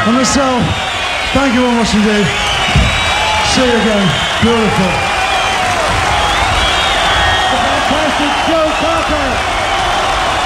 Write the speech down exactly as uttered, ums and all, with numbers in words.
And myself, thank you very much indeed. See you again. Beautiful.